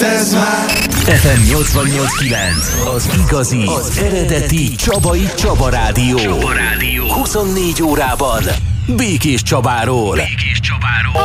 ez már FM 88.9, az igazi, az eredeti Csabai Csaba Rádió. 24 órában Békés Csabáról.